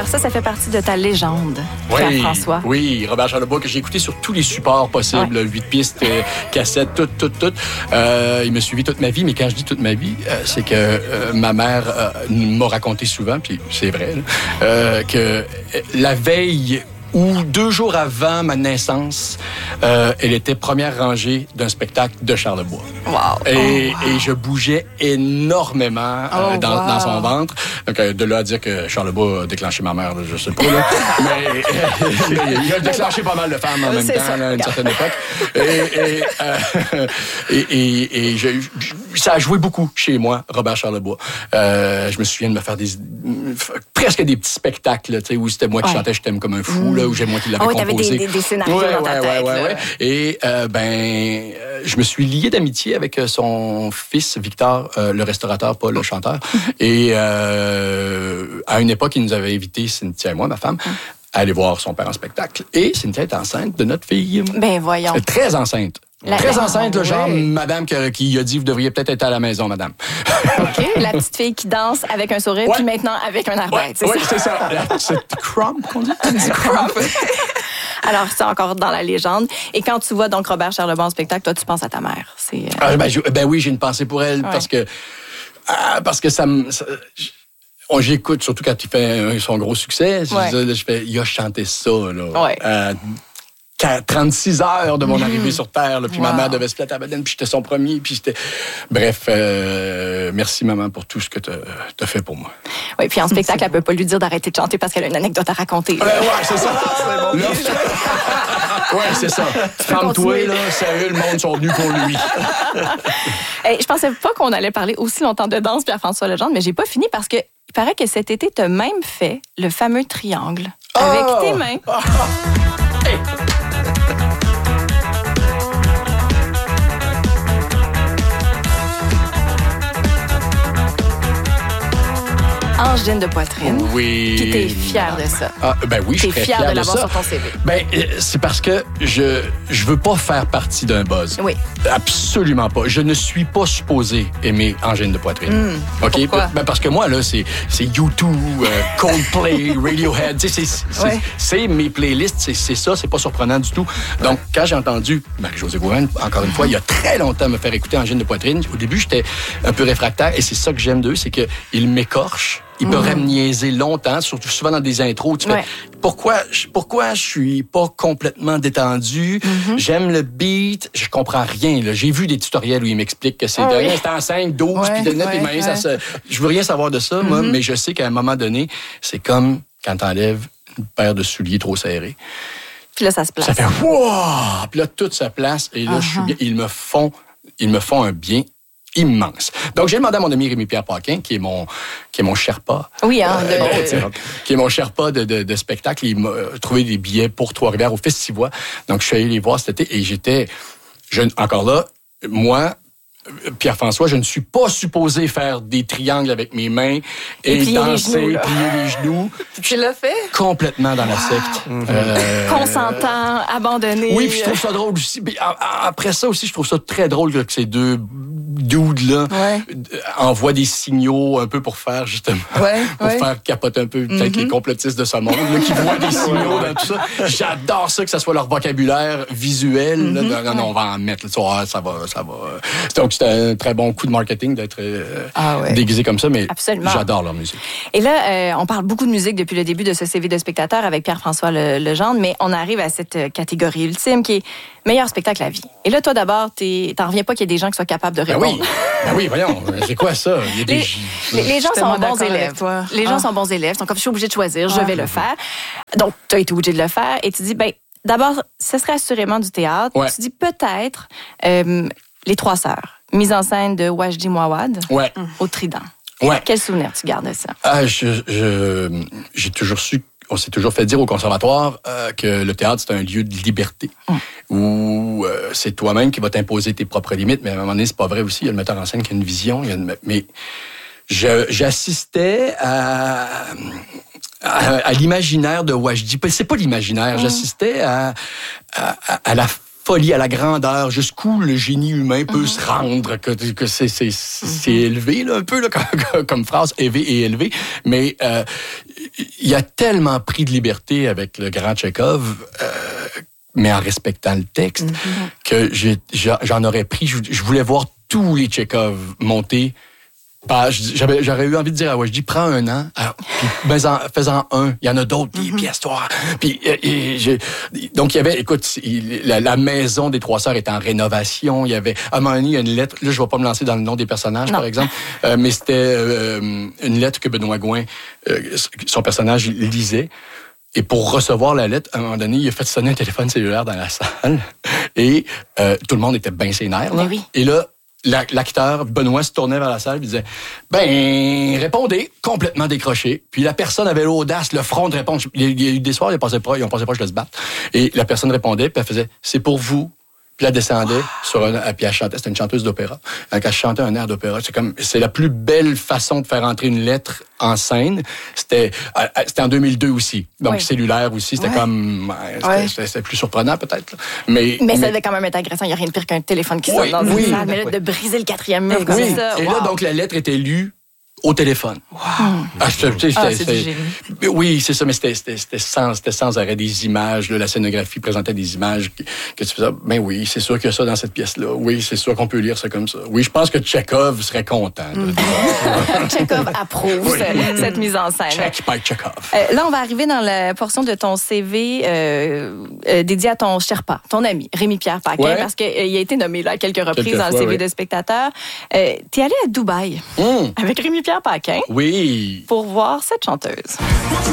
ça fait partie de ta légende, Pierre-François. Oui, Robert Charlebois, que j'ai écouté sur tous les supports possibles, 8 pistes, cassettes, tout. Il m'a suivi toute ma vie, mais quand je dis toute ma vie, c'est que ma mère m'a raconté souvent, puis c'est vrai, que la veille ou 2 jours avant ma naissance, elle était première rangée d'un spectacle de Charlebois. Wow. Et je bougeais énormément dans son ventre. Donc, de là à dire que Charlebois a déclenché ma mère, je sais pas. Là. mais il a déclenché pas mal de femmes en même temps, là, à une certaine époque. Et ça a joué beaucoup chez moi, Robert Charlebois. Je me souviens de me faire presque des petits spectacles, là, où c'était moi qui chantais « Je t'aime comme un fou », là, où j'ai moi qui l'avais composé. T'avais des scénarios dans ta tête. Ouais. Et je me suis lié d'amitié avec son fils Victor, le restaurateur, pas le chanteur. Et à une époque, il nous avait invités, Cynthia et moi, ma femme, à aller voir son père en spectacle. Et Cynthia est enceinte de notre fille. Ben voyons. Très enceinte. Très enceinte, le genre madame qui a dit « Vous devriez peut-être être à la maison, madame. » OK. La petite fille qui danse avec un sourire, puis maintenant avec un arbitre. Oui, c'est ça. La petite crump qu'on dit. Du crump. Alors, c'est encore dans la légende. Et quand tu vois donc Robert Charlebois en spectacle, toi, tu penses à ta mère. Oui, j'ai une pensée pour elle parce que j'écoute, surtout quand il fait son gros succès. Il a chanté ça, là. 36 heures de mon arrivée sur Terre, là, puis ma mère devait se flatter à Baden, puis j'étais son premier, puis j'étais... Bref, merci maman pour tout ce que t'as fait pour moi. Oui, puis en spectacle, elle peut pas lui dire d'arrêter de chanter parce qu'elle a une anecdote à raconter. C'est ça. C'est ça. Ferme-toi, là, sérieux, le monde sont venus pour lui. Je pensais pas qu'on allait parler aussi longtemps de danse, Pierre-François Legendre, mais j'ai pas fini parce que il paraît que cet été, t'as même fait le fameux triangle avec tes mains. Angine de poitrine. Oui. Puis t'es fier de ça. Oui, je suis fier de l'avoir sur ton CV. C'est parce que je veux pas faire partie d'un buzz. Oui. Absolument pas. Je ne suis pas supposé aimer angine de poitrine. OK? Pourquoi? Parce que moi, là, c'est U2, Coldplay, Radiohead. C'est mes playlists, c'est ça, c'est pas surprenant du tout. Donc, quand j'ai entendu Marie-Josée Gourane, encore une fois, il y a très longtemps, me faire écouter angine de poitrine, au début, j'étais un peu réfractaire et c'est ça que j'aime d'eux, c'est qu'ils m'écorchent. Ils peuvent me niaiser longtemps, surtout souvent dans des intros. Tu fais, pourquoi je suis pas complètement détendu? J'aime le beat, je comprends rien. Là. J'ai vu des tutoriels où ils m'expliquent que c'est de rien, c'est en 5, 12, puis de net, puis mains, je veux rien savoir de ça, moi, mais je sais qu'à un moment donné, c'est comme quand t'enlèves une paire de souliers trop serrés. Puis là, ça se place. Ça fait wow! Puis là, tout se place, et là, je suis bien. Ils me font un bien immense. Donc, j'ai demandé à mon ami Rémi-Pierre Paquin, qui est mon Sherpa. Oui, qui est mon Sherpa de spectacle. Il m'a trouvé des billets pour Trois-Rivières au Festivois. Donc, je suis allé les voir cet été et encore là, moi, Pierre-François, je ne suis pas supposé faire des triangles avec mes mains et danser, plier les genoux. Tu l'as fait? Complètement dans la secte. Consentant, abandonné. Oui, puis je trouve ça drôle aussi. Après ça aussi, je trouve ça très drôle que ces deux dudes-là envoient des signaux un peu pour faire, justement, faire capoter un peu peut-être les complotistes de ce monde, là, qui voient des signaux dans tout ça. J'adore ça, que ça soit leur vocabulaire visuel. Là, non, on va en mettre. Là, ça va. Donc, c'était un très bon coup de marketing d'être déguisé comme ça, mais j'adore leur musique. Et là, on parle beaucoup de musique depuis le début de ce CV de spectateur avec Pierre-François Legendre, mais on arrive à cette catégorie ultime qui est meilleur spectacle à vie. Et là, toi, d'abord, t'en reviens pas qu'il y ait des gens qui soient capables de répondre. Oui, voyons. C'est quoi ça? Les gens sont bons élèves. Les gens sont bons élèves. Ils sont comme, je suis obligé de choisir, je vais le faire. Donc, tu as été obligé de le faire et tu dis, d'abord, ce serait assurément du théâtre. Ouais. Tu dis peut-être Les Trois Sœurs, mise en scène de Wajdi Mouawad au Trident. Ouais. Quel souvenir tu gardes de ça? J'ai toujours su, on s'est toujours fait dire au conservatoire que le théâtre, c'est un lieu de liberté. Où c'est toi-même qui vas t'imposer tes propres limites, mais à un moment donné, c'est pas vrai aussi. Il y a le metteur en scène qui a une vision. Mais j'assistais à l'imaginaire de Wajdi. C'est pas l'imaginaire. J'assistais à la folie, à la grandeur, jusqu'où le génie humain peut se rendre, que c'est élevé, là, un peu, là, comme phrase, élevé. Mais il a tellement pris de liberté avec le grand Tchekhov, mais en respectant le texte, que j'en aurais pris. Je voulais voir tous les Tchekhov monter. J'aurais eu envie de dire à Wajdi, prends un an, puis fais-en un. Il y en a d'autres, des pièces, toi. Puis, donc, il y avait, écoute, la maison des Trois Sœurs est en rénovation. Il y avait, à un moment donné, il y a une lettre. Là, je ne vais pas me lancer dans le nom des personnages, par exemple, mais c'était une lettre que Benoît Gouin, son personnage, lisait. Et pour recevoir la lettre, à un moment donné, il a fait sonner un téléphone cellulaire dans la salle. Et tout le monde était bien sénère. Là. Oui. Et là, l'acteur, Benoît, se tournait vers la salle et disait « répondez », complètement décroché. Puis la personne avait l'audace, le front de répondre. Il y a eu des soirs, ils pensaient pas que je le se battre. Et la personne répondait, puis elle faisait « C'est pour vous ». Puis elle descendait puis elle chantait. C'était une chanteuse d'opéra. Elle chantait un air d'opéra. C'est la plus belle façon de faire entrer une lettre en scène. C'était en 2002 aussi. Donc cellulaire aussi. C'était c'était plus surprenant peut-être. Mais ça devait quand même être agressant. Il n'y a rien de pire qu'un téléphone qui sonne dans une salle. Mais là, de briser le 4e mur comme ça. Et là, donc la lettre était lue au téléphone. Wow. C'est du génie. Oui, c'est ça, mais c'était sans arrêt des images. Là, la scénographie présentait des images que tu faisais. Ben oui, c'est sûr qu'il y a ça dans cette pièce-là. Oui, c'est sûr qu'on peut lire ça comme ça. Oui, je pense que Tchekhov serait content. Tchekhov approuve cette mise en scène. Check by Tchekhov. Là, on va arriver dans la portion de ton CV dédié à ton Sherpa, ton ami, Rémi-Pierre Paquin, parce qu'il a été nommé là à quelques reprises dans le CV de spectateur. T'es allé à Dubaï avec Rémi-Pierre Paquin. Oui. Pour voir cette chanteuse.